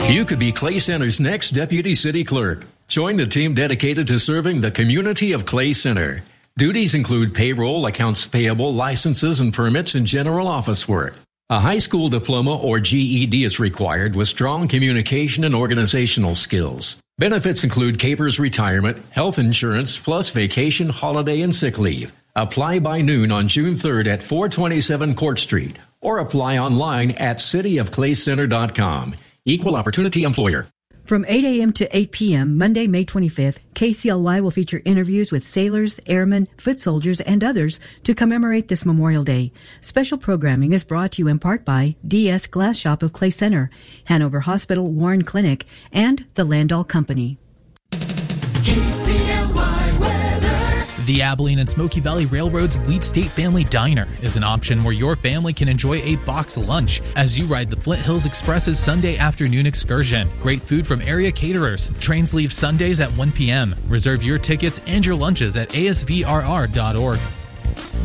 You could be Clay Center's next deputy city clerk. Join the team dedicated to serving the community of Clay Center. Duties include payroll, accounts payable, licenses and permits, and general office work. A high school diploma or GED is required with strong communication and organizational skills. Benefits include Capers retirement, health insurance, plus vacation, holiday, and sick leave. Apply by noon on June 3rd at 427 Court Street or apply online at cityofclaycenter.com. Equal opportunity employer. From 8 a.m. to 8 p.m., Monday, May 25th, KCLY will feature interviews with sailors, airmen, foot soldiers, and others to commemorate this Memorial Day. Special programming is brought to you in part by DS Glass Shop of Clay Center, Hanover Hospital Warren Clinic, and the Landau Company. KCLY weather. The Abilene and Smoky Valley Railroad's Wheat State Family Diner is an option where your family can enjoy a box lunch as you ride the Flint Hills Express's Sunday afternoon excursion. Great food from area caterers. Trains leave Sundays at 1 p.m. Reserve your tickets and your lunches at asvrr.org.